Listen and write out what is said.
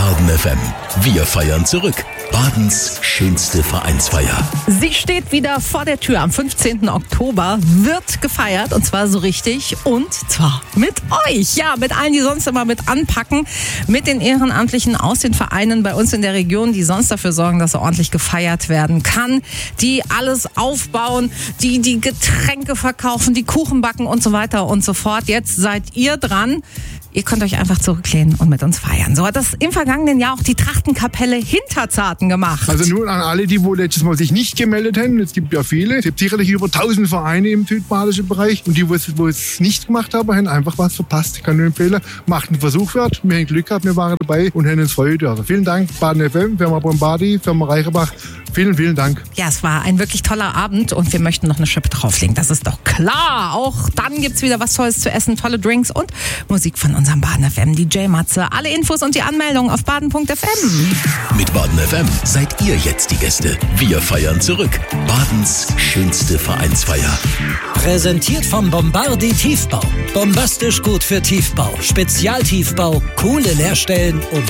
Baden FM. Wir feiern zurück. Badens schönste Vereinsfeier. Sie steht wieder vor der Tür. Am 15. Oktober wird gefeiert, und zwar so richtig, und zwar mit euch. Ja, mit allen, die sonst immer mit anpacken, mit den Ehrenamtlichen aus den Vereinen bei uns in der Region, die sonst dafür sorgen, dass ordentlich gefeiert werden kann, die alles aufbauen, die Getränke verkaufen, die Kuchen backen und so weiter und so fort. Jetzt seid ihr dran. Ihr könnt euch einfach zurücklehnen und mit uns feiern. So hat das im vergangenen Jahr auch die Trachtenkapelle Hinterzarten gemacht. Also nur an alle, die wohl letztes Mal sich nicht gemeldet haben. Es gibt ja viele. Es gibt sicherlich über 1000 Vereine im südbadischen Bereich. Und die, wo es nicht gemacht haben, haben einfach was verpasst. Ich kann nur empfehlen, macht einen Versuch wert. Wir haben Glück gehabt, wir waren dabei und haben uns Freude. Also vielen Dank, Baden FM, Firma Bombadi, Firma Reichenbach. Vielen, vielen Dank. Ja, es war ein wirklich toller Abend und wir möchten noch eine Schippe drauflegen. Das ist doch klar. Auch dann gibt's wieder was Tolles zu essen, tolle Drinks und Musik von unserem Baden FM, DJ Matze. Alle Infos und die Anmeldung auf baden.fm. Mit Baden FM seid ihr jetzt die Gäste. Wir feiern zurück. Badens schönste Vereinsfeier. Präsentiert vom Bombardi Tiefbau. Bombastisch gut für Tiefbau. Spezialtiefbau, coole Leerstellen und